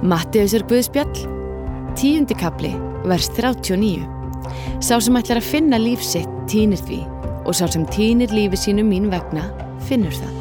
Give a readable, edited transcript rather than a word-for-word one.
Matteusar guðspjall, 10. kafli, vers 39. Sá sem ætlar að finna líf sitt týnir því og sá sem týnir lífi sínu mín vegna finnur það.